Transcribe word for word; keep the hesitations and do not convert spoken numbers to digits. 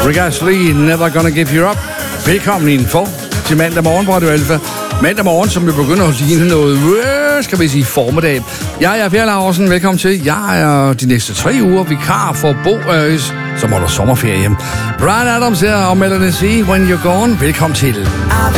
Rick Astley, Never Gonna Give You Up. Velkommen indenfor til mandag morgen på Radio Alfa. Mandag morgen, som vi begynder at ligne noget, øh, skal vi sige, formiddag. Jeg er Per Laursen, velkommen til. Jeg er de næste tre uger vikar for Bo Øres, som holder sommerferie. Bryan Adams her og Melanie C. When You're Gone. Velkommen til.